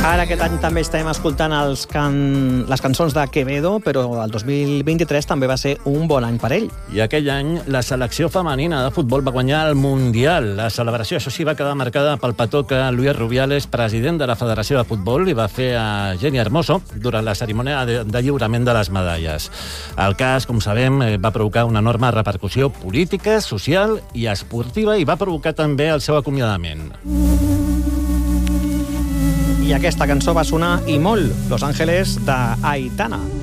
Ara aquest any també estem escoltant les cançons de Quevedo, però el 2023 també va ser un bon any per ell. I aquell any la selecció femenina de futbol va guanyar el Mundial. La celebració, això sí, va quedar marcada pel petó que Luis Rubiales, president de la Federació de Futbol, li va fer a Jenny Hermoso durant la cerimònia de lliurament de les medalles. El cas, com sabem, va provocar una enorme repercussió política, social i esportiva i va provocar també el seu acomiadament. I aquesta cançó va sonar i molt, Los Ángeles, d'Aitana.